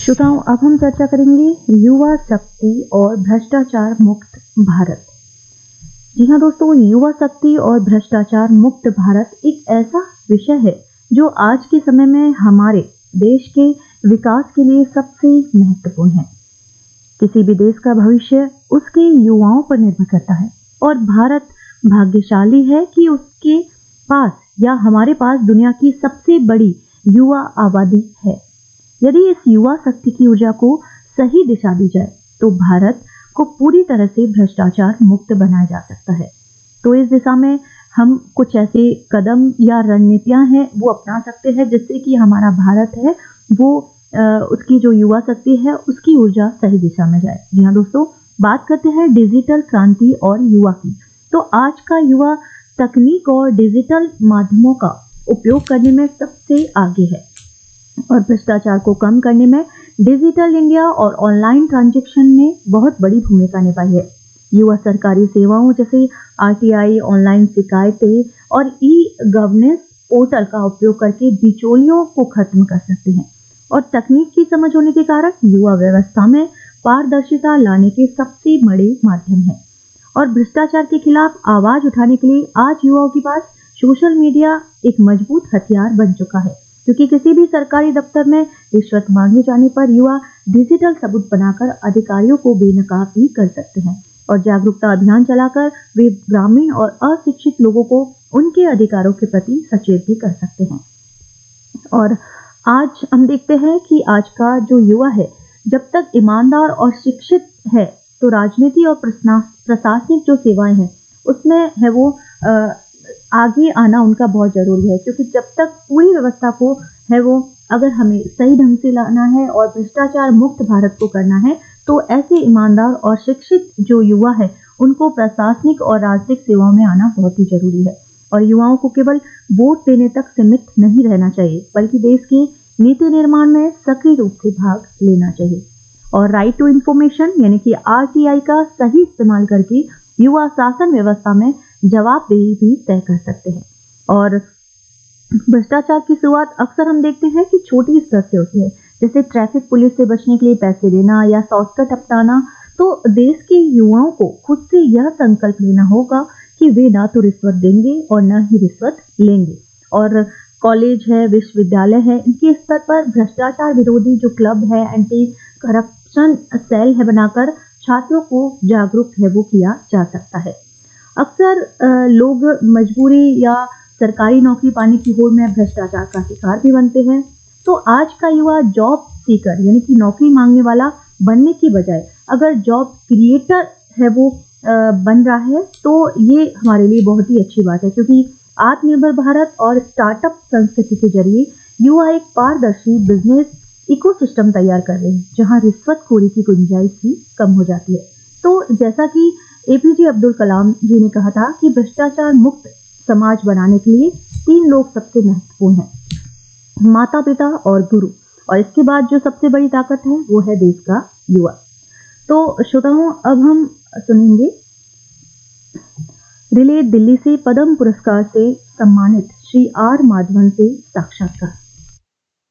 श्रोताओं, अब हम चर्चा करेंगे युवा शक्ति और भ्रष्टाचार मुक्त भारत। जी हाँ दोस्तों, युवा शक्ति और भ्रष्टाचार मुक्त भारत एक ऐसा विषय है जो आज के समय में हमारे देश के विकास के लिए सबसे महत्वपूर्ण है। किसी भी देश का भविष्य उसके युवाओं पर निर्भर करता है और भारत भाग्यशाली है कि उसके पास या हमारे पास दुनिया की सबसे बड़ी युवा आबादी है। यदि इस युवा शक्ति की ऊर्जा को सही दिशा दी जाए तो भारत को पूरी तरह से भ्रष्टाचार मुक्त बनाया जा सकता है। तो इस दिशा में हम कुछ ऐसे कदम या रणनीतियां हैं वो अपना सकते हैं जिससे कि हमारा भारत है वो उसकी जो युवा शक्ति है उसकी ऊर्जा सही दिशा में जाए। जी हाँ दोस्तों, बात करते हैं डिजिटल क्रांति और युवा की। तो आज का युवा तकनीक और डिजिटल माध्यमों का उपयोग करने में सबसे आगे है और भ्रष्टाचार को कम करने में डिजिटल इंडिया और ऑनलाइन ट्रांजैक्शन ने बहुत बड़ी भूमिका निभाई है। युवा सरकारी सेवाओं जैसे आरटीआई, ऑनलाइन शिकायतें और ई गवर्नेंस पोर्टल का उपयोग करके बिचौलियों को खत्म कर सकते हैं और तकनीक की समझ होने के कारण युवा व्यवस्था में पारदर्शिता लाने के सबसे बड़े माध्यम है। और भ्रष्टाचार के खिलाफ आवाज उठाने के लिए आज युवाओं के पास सोशल मीडिया एक मजबूत हथियार बन चुका है, क्योंकि किसी भी सरकारी दफ्तर में रिश्वत मांगे जाने पर युवा डिजिटल सबूत बनाकर अधिकारियों को बेनकाब भी कर सकते हैं और जागरूकता अभियान चलाकर वे ग्रामीण और अशिक्षित लोगों को उनके अधिकारों के प्रति सचेत भी कर सकते हैं। और आज हम देखते हैं कि आज का जो युवा है जब तक ईमानदार और शिक्षित है तो राजनीति और प्रशासनिक जो सेवाएं हैं उसमें है वो आगे आना उनका बहुत जरूरी है, क्योंकि जब तक पूरी व्यवस्था को है वो अगर हमें सही ढंग से लाना है और भ्रष्टाचार मुक्त भारत को करना है तो ऐसे ईमानदार और शिक्षित जो युवा है उनको प्रशासनिक और राजनीतिक सेवाओं में आना बहुत ही जरूरी है। और युवाओं को केवल वोट देने तक सीमित नहीं रहना चाहिए बल्कि देश के नीति निर्माण में सक्रिय रूप से भाग लेना चाहिए। और राइट टू इंफॉर्मेशन यानी कि आरटीआई का सही इस्तेमाल करके युवा शासन व्यवस्था में जवाबदेही भी तय कर सकते हैं। और भ्रष्टाचार की शुरुआत अक्सर हम देखते हैं कि छोटी स्तर से होती है, जैसे ट्रैफिक पुलिस से बचने के लिए पैसे देना या शॉर्टकट अपनाना। तो देश के युवाओं को खुद से यह संकल्प लेना होगा कि वे ना तो रिश्वत देंगे और न ही रिश्वत लेंगे। और कॉलेज है, विश्वविद्यालय है, इनके स्तर पर भ्रष्टाचार विरोधी जो क्लब है, एंटी करप्शन सेल है बनाकर छात्रों को जागरूक है वो किया जा सकता है। अक्सर लोग मजबूरी या सरकारी नौकरी पाने की होड़ में भ्रष्टाचार का शिकार भी बनते हैं। तो आज का युवा जॉब सीकर यानी कि नौकरी मांगने वाला बनने की बजाय अगर जॉब क्रिएटर है वो बन रहा है तो ये हमारे लिए बहुत ही अच्छी बात है, क्योंकि आत्मनिर्भर भारत और स्टार्टअप संस्कृति के जरिए युवा एक पारदर्शी बिजनेस इकोसिस्टम तैयार कर रहे हैं जहां रिश्वतखोरी की गुंजाइश भी कम हो जाती है। तो जैसा कि एपीजे अब्दुल कलाम जी ने कहा था कि भ्रष्टाचार मुक्त समाज बनाने के लिए 3 लोग सबसे महत्वपूर्ण हैं, माता पिता और गुरु, और इसके बाद जो सबसे बड़ी ताकत है वो है देश का युवा। तो श्रोताओं, अब हम सुनेंगे रिले दिल्ली से पद्म पुरस्कार से सम्मानित श्री आर माधवन से साक्षात्कार।